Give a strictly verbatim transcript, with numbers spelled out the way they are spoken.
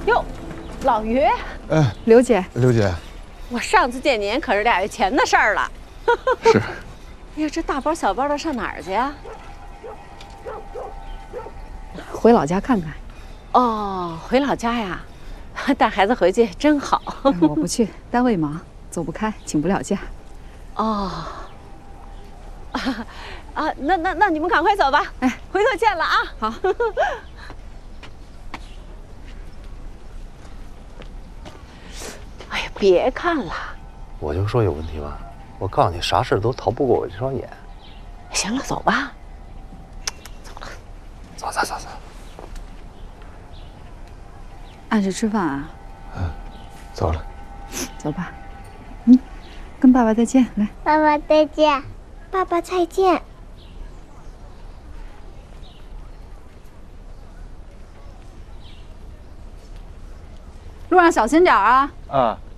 哟，老于， 哎， 刘姐， 刘姐， 我上次见您可是俩月前的事儿了。 是。 哎呀，这大包小包的上哪儿去呀？ 回老家看看。 哦，回老家呀，带孩子回去真好。 我不去，单位忙，走不开，请不了假。 哦。啊啊，那那那你们赶快走吧，哎，回头见了啊。 好。 哎呀，别看了。 我就说有问题吧，我告诉你，啥事都逃不过我这双眼。 行了，走吧。走了， 走走走走。 按时吃饭啊。 嗯，走了。 走吧。嗯，跟爸爸再见，来。 爸爸再见，爸爸再见。 路上小心点啊。 啊。